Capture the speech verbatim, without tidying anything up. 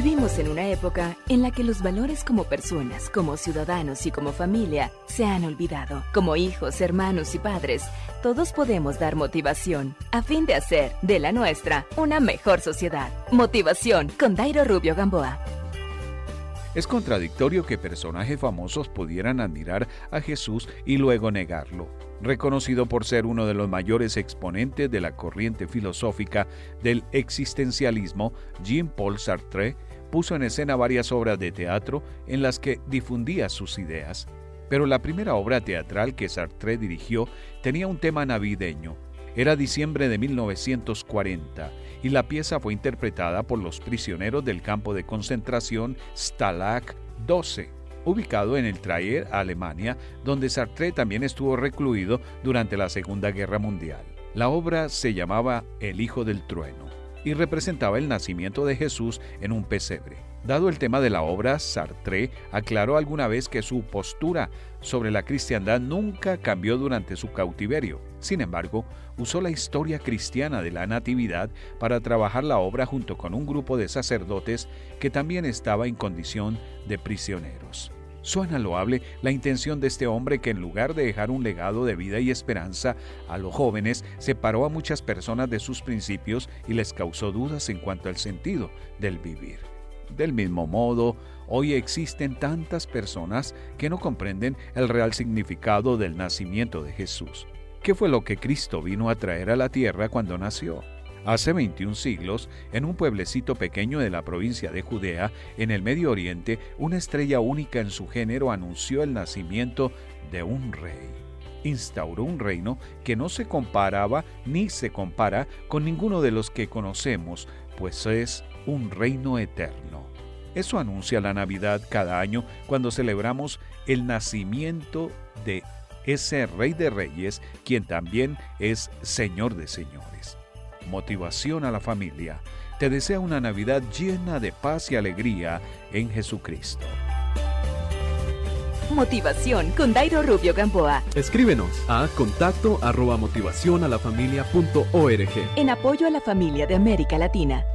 Vivimos en una época en la que los valores como personas, como ciudadanos y como familia se han olvidado. Como hijos, hermanos y padres, todos podemos dar motivación a fin de hacer de la nuestra una mejor sociedad. Motivación con Dairo Rubio Gamboa. Es contradictorio que personajes famosos pudieran admirar a Jesús y luego negarlo. Reconocido por ser uno de los mayores exponentes de la corriente filosófica del existencialismo, Jean-Paul Sartre puso en escena varias obras de teatro en las que difundía sus ideas. Pero la primera obra teatral que Sartre dirigió tenía un tema navideño. Era diciembre de mil novecientos cuarenta y la pieza fue interpretada por los prisioneros del campo de concentración Stalag doce, ubicado en el Tyrol, Alemania, donde Sartre también estuvo recluido durante la Segunda Guerra Mundial. La obra se llamaba El Hijo del Trueno y representaba el nacimiento de Jesús en un pesebre. Dado el tema de la obra, Sartre aclaró alguna vez que su postura sobre la cristiandad nunca cambió durante su cautiverio. Sin embargo, usó la historia cristiana de la Natividad para trabajar la obra junto con un grupo de sacerdotes que también estaba en condición de prisioneros. Suena loable la intención de este hombre que en lugar de dejar un legado de vida y esperanza a los jóvenes, separó a muchas personas de sus principios y les causó dudas en cuanto al sentido del vivir. Del mismo modo, hoy existen tantas personas que no comprenden el real significado del nacimiento de Jesús. ¿Qué fue lo que Cristo vino a traer a la tierra cuando nació? Hace veintiún siglos, en un pueblecito pequeño de la provincia de Judea, en el Medio Oriente, una estrella única en su género anunció el nacimiento de un rey. Instauró un reino que no se comparaba ni se compara con ninguno de los que conocemos, pues es un reino eterno. Eso anuncia la Navidad cada año cuando celebramos el nacimiento de ese Rey de Reyes, quien también es Señor de Señores. Motivación a la familia. Te desea una Navidad llena de paz y alegría en Jesucristo. Motivación con Dairo Rubio Gamboa. Escríbenos a contacto arroba motivación a la familia punto org. En apoyo a la familia de América Latina.